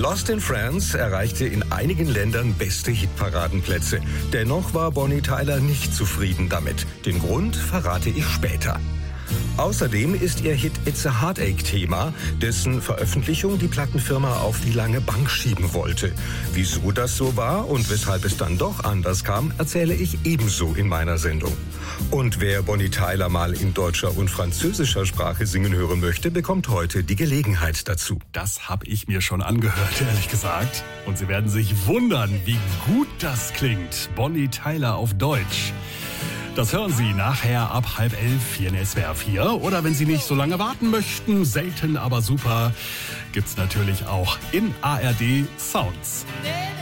Lost in France erreichte in einigen Ländern beste Hitparadenplätze. Dennoch war Bonnie Tyler nicht zufrieden damit. Den Grund verrate ich später. Außerdem ist ihr Hit It's a Heartache Thema, dessen Veröffentlichung die Plattenfirma auf die lange Bank schieben wollte. Wieso das so war und weshalb es dann doch anders kam, erzähle ich ebenso in meiner Sendung. Und wer Bonnie Tyler mal in deutscher und französischer Sprache singen hören möchte, bekommt heute die Gelegenheit dazu. Das habe ich mir schon angehört, ehrlich gesagt. Und Sie werden sich wundern, wie gut das klingt. Bonnie Tyler auf Deutsch. Das hören Sie nachher ab 10:30 hier in SWR 4. Oder wenn Sie nicht so lange warten möchten, selten aber super, gibt's natürlich auch in ARD Sounds.